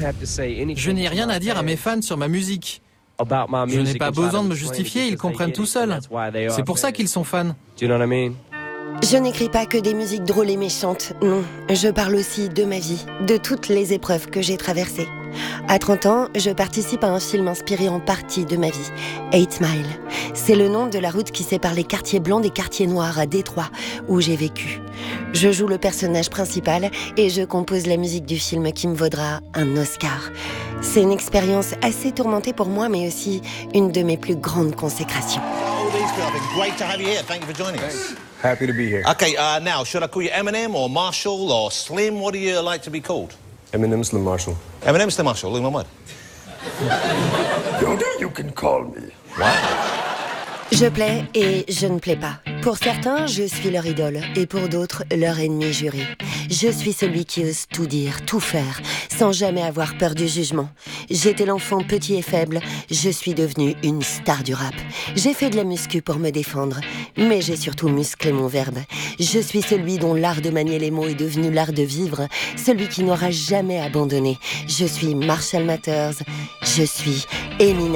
Je n'ai rien à dire à mes fans sur ma musique. Je n'ai pas besoin de me justifier, ils comprennent tout seuls. C'est pour ça qu'ils sont fans. Je n'écris pas que des musiques drôles et méchantes, non. Je parle aussi de ma vie, de toutes les épreuves que j'ai traversées. À 30 ans, je participe à un film inspiré en partie de ma vie, 8 Mile. C'est le nom de la route qui sépare les quartiers blancs des quartiers noirs à Détroit, où j'ai vécu. Je joue le personnage principal et je compose la musique du film qui me vaudra un Oscar. C'est une expérience assez tourmentée pour moi, mais aussi une de mes plus grandes consécrations. Great to have you here. Thank you for joining us. Happy to be here. Okay, now, should I call you Eminem or Marshall or Slim? What do you like to be called? Eminem Slim Marshall. Eminem Slim Marshall, look at my mud. Yoda, you can call me. Wow. Je plais et je ne plais pas. Pour certains, je suis leur idole et pour d'autres, leur ennemi juré. Je suis celui qui ose tout dire, tout faire, sans jamais avoir peur du jugement. J'étais l'enfant petit et faible, je suis devenue une star du rap. J'ai fait de la muscu pour me défendre, mais j'ai surtout musclé mon verbe. Je suis celui dont l'art de manier les mots est devenu l'art de vivre, celui qui n'aura jamais abandonné. Je suis Marshall Mathers, je suis Eminem.